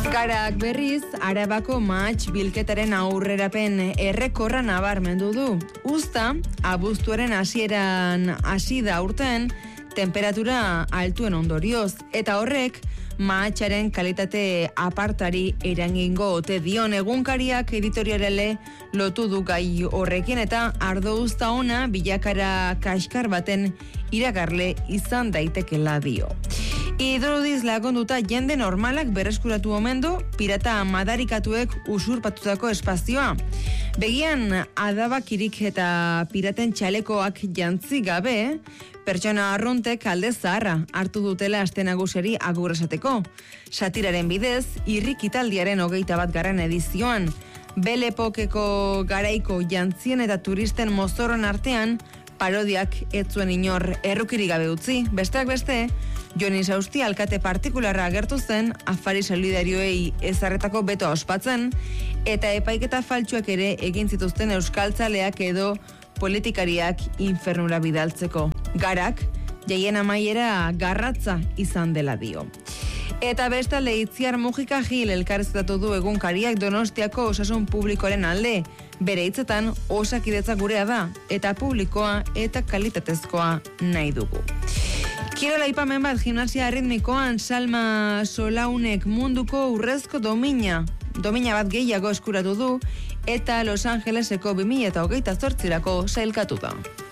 Garak berriz, Arabako mahats bilketaren aurrerapen errekorra nabarmendu du. Uzta, abuztuaren hasieran hasi da urten, temperatura altuen ondorioz, eta horrek mahatsaren kalitate apartari eragingo ote dion. Egunkariak editorialele lotu du gai horrekin, eta ardo uzta ona bilakara kaskar baten iragarle izan daitekela dio. Hidrodiz lagunduta jende normalak berreskuratu omen du pirata madarikatuek usurpatutako espazioa. Begian adabakirik eta piraten txalekoak jantzi gabe, pertsona arruntek alde zaharra hartu dutela aste nagusiari agur esateko. Satiraren bidez, irrikitaldiaren 21. edizioan, belepokeko garaiko jantzien eta turisten mozorron artean, parodiak ez zuen inor errukirik gabe utzi. Besteak beste, Joni Sausti alkate partikularra agertu zen, afari solidarioei ezarretako betoa ospatzen, eta epaiketa faltsuak ere egin zituzten euskaltzaleak edo politikariak infernura bidaltzeko. Garak, jaien amaiera garratza izan dela dio. Eta bestalde Itziar Mujika Gil elkarrizketatu du egunkariak Donostiako osasun publikoaren alde. Bere hitzetan osakidetza gurea da, eta publikoa eta kalitatezkoa nahi dugu. Kirola aipamen bat, gimnasia erritmikoan Salma Solaunek munduko urrezko domina bat gehiago eskuratu du, eta Los Angeleseko 2028 sailkatu da.